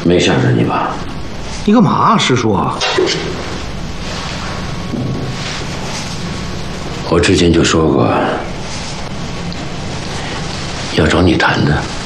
没想着你吧？ 你干嘛啊，师叔？ 我之前就说过要找你谈的。